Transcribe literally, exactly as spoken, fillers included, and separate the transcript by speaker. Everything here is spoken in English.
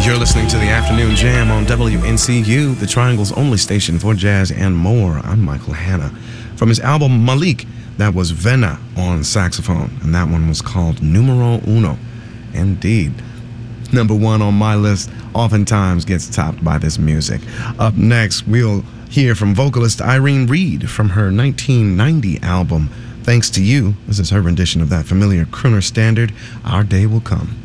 Speaker 1: You're listening to the Afternoon Jam on W N C U, the Triangle's only station for jazz and more. I'm Michael Hanna. From his album Malik, that was Vena on saxophone, and that one was called Numero Uno. Indeed. Number one on my list oftentimes gets topped by this music. Up next, we'll hear from vocalist Irene Reed from her nineteen ninety album, Thanks to You. This is her rendition of that familiar crooner standard, Our Day Will Come.